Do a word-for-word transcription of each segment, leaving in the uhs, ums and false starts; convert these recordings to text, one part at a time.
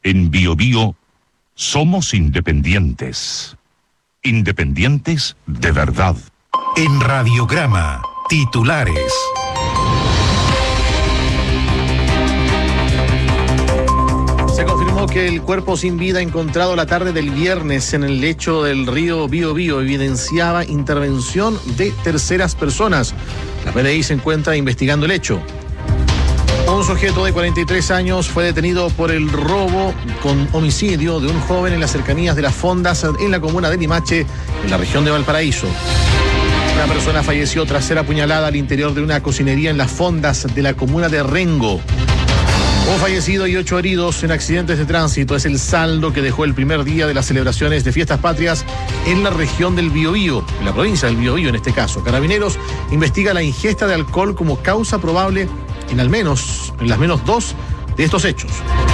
En Bio Bio somos independientes. Independientes de verdad. En Radiograma, titulares. Se confirmó que el cuerpo sin vida encontrado la tarde del viernes en el lecho del río Bio Bio evidenciaba intervención de terceras personas. La P D I se encuentra investigando el hecho. Un sujeto de cuarenta y tres años fue detenido por el robo con homicidio de un joven en las cercanías de las Fondas en la comuna de Limache, en la región de Valparaíso. Una persona falleció tras ser apuñalada al interior de una cocinería en las Fondas de la comuna de Rengo. Un fallecido y ocho heridos en accidentes de tránsito es el saldo que dejó el primer día de las celebraciones de Fiestas Patrias en la región del Biobío, en la provincia del Biobío en este caso. Carabineros investiga la ingesta de alcohol como causa probable en al menos, en las menos dos de estos hechos.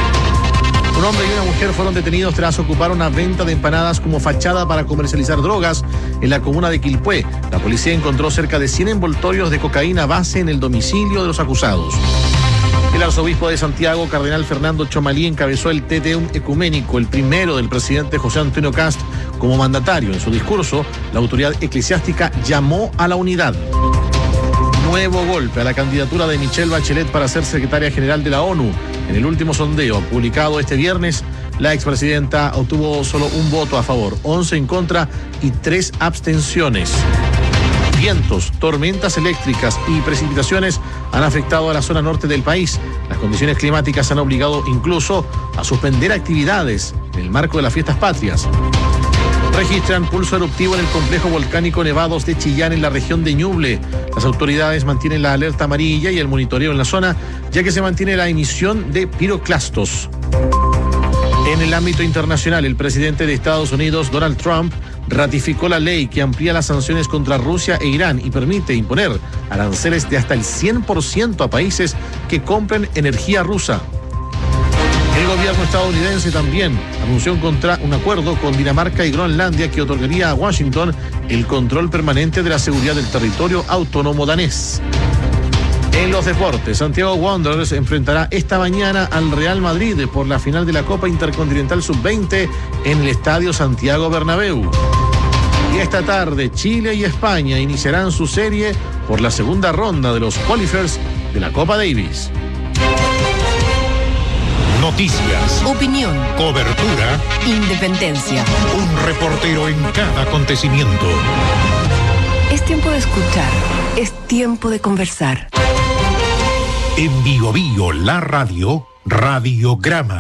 Un hombre y una mujer fueron detenidos tras ocupar una venta de empanadas como fachada para comercializar drogas en la comuna de Quilpué. La policía encontró cerca de cien envoltorios de cocaína base en el domicilio de los acusados. El arzobispo de Santiago, cardenal Fernando Chomalí, encabezó el Te Deum ecuménico, el primero del presidente José Antonio Kast como mandatario. En su discurso, la autoridad eclesiástica llamó a la unidad. Nuevo golpe a la candidatura de Michelle Bachelet para ser secretaria general de la ONU. En el último sondeo publicado este viernes, la expresidenta obtuvo solo un voto a favor, once en contra y tres abstenciones. Vientos, tormentas eléctricas y precipitaciones han afectado a la zona norte del país. Las condiciones climáticas han obligado incluso a suspender actividades en el marco de las Fiestas Patrias. Registran pulso eruptivo en el complejo volcánico Nevados de Chillán en la región de Ñuble. Las autoridades mantienen la alerta amarilla y el monitoreo en la zona, ya que se mantiene la emisión de piroclastos. En el ámbito internacional, el presidente de Estados Unidos, Donald Trump, ratificó la ley que amplía las sanciones contra Rusia e Irán y permite imponer aranceles de hasta el cien por ciento a países que compren energía rusa. El gobierno estadounidense también anunció un, contra, un acuerdo con Dinamarca y Groenlandia que otorgaría a Washington el control permanente de la seguridad del territorio autónomo danés. En los deportes, Santiago Wanderers enfrentará esta mañana al Real Madrid por la final de la Copa Intercontinental sub veinte en el Estadio Santiago Bernabéu. Y esta tarde, Chile y España iniciarán su serie por la segunda ronda de los qualifiers de la Copa Davis. Noticias, opinión, cobertura, independencia. Un reportero en cada acontecimiento. Es tiempo de escuchar, es tiempo de conversar. En Bio Bio, la radio, Radiograma.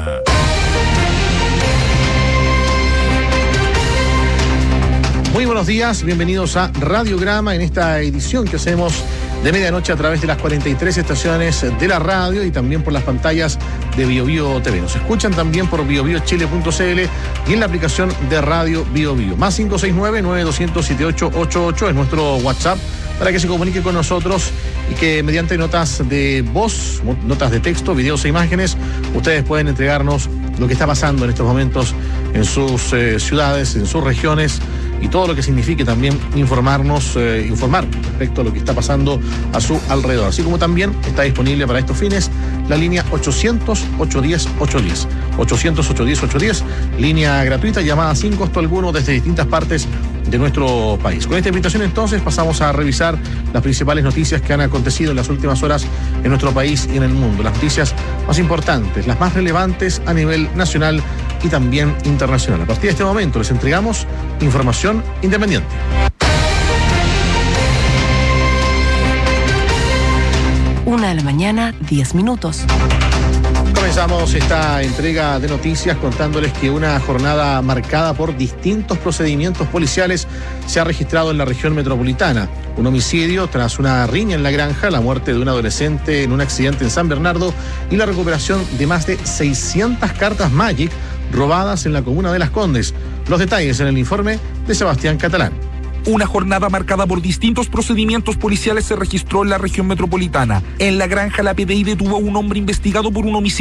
Muy buenos días, bienvenidos a Radiograma en esta edición que hacemos de medianoche a través de las cuarenta y tres estaciones de la radio y también por las pantallas de Bio Bio T V. Nos escuchan también por bio bio chile punto c l y en la aplicación de Radio Bio Bio. Más cinco seis nueve, nueve dos cero cero, siete ocho ocho ocho es nuestro WhatsApp para que se comunique con nosotros y que mediante notas de voz, notas de texto, videos e imágenes, ustedes pueden entregarnos lo que está pasando en estos momentos en sus eh, ciudades, en sus regiones y todo lo que signifique también informarnos, eh, informar respecto a lo que está pasando a su alrededor. Así como también está disponible para estos fines la línea ochocientos, ochocientos diez, ochocientos diez. ochocientos, ochocientos diez, ochocientos diez, línea gratuita, llamada sin costo alguno desde distintas partes de nuestro país. Con esta invitación entonces pasamos a revisar las principales noticias que han acontecido en las últimas horas en nuestro país y en el mundo. Las noticias más importantes, las más relevantes a nivel nacional y también internacional. A partir de este momento les entregamos información independiente. Una de la mañana, diez minutos. Comenzamos esta entrega de noticias contándoles que una jornada marcada por distintos procedimientos policiales se ha registrado en la región metropolitana. Un homicidio tras una riña en la granja, la muerte de un adolescente en un accidente en San Bernardo y la recuperación de más de seiscientas cartas Magic robadas en la comuna de Las Condes. Los detalles en el informe de Sebastián Catalán. Una jornada marcada por distintos procedimientos policiales se registró en la región metropolitana. En la granja, la P D I detuvo a un hombre investigado por un homicidio